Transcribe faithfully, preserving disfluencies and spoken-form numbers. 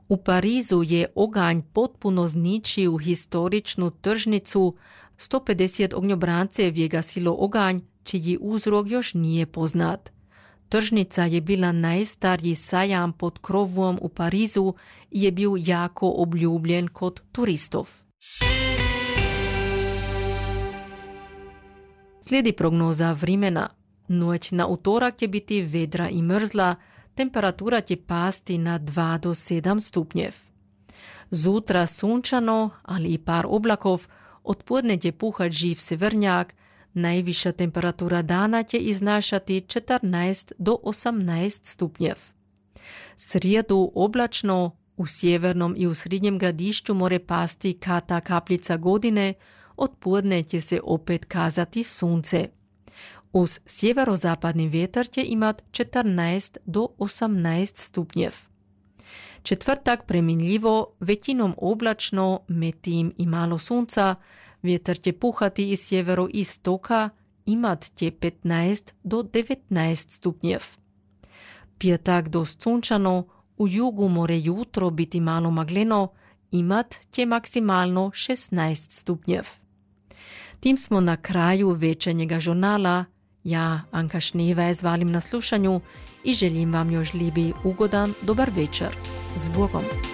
U Parizu je oganj potpuno zničio historičnu tržnicu. sto pedeset ognjobrancev je gasilo oganj, čiji uzrok još nije poznat. Tržnica je bila najstariji sajam pod krovom u Parizu i je bio jako obljubljen kod turistov. Slijedi prognoza vremena. Noć na utorak će biti vedra i mrzla, temperatura će pasti na dva do sedam stupnjev. Zutra sunčano, ali i par oblakov, odpodne će puhat živ severnjak, najviša temperatura dana će iznašati četrnaest do osamnaest stupnjev. Srijedu oblačno, u sjevernom i u srednjem gradišću more pasti kata kapljica godine, odpodne će se opet kazati sunce. Uz sjeverozapadni vjetar će imat četrnaest do osamnaest stupnjev. Četvrtak preminljivo, većinom oblačno, metim i malo sunca, vjetar će puhati iz sjeveroistoka, imat će petnaest do devetnaest stupnjev. Petak dost sunčano, u jugu more jutro biti malo magleno, imat će maksimalno šesnaest stupnjev. Tim smo na kraju večernjega žurnala. Ja, Anka Šneva, zvalim na slušanju i želim vam još lijepi ugodan dobar večer. S Bogom!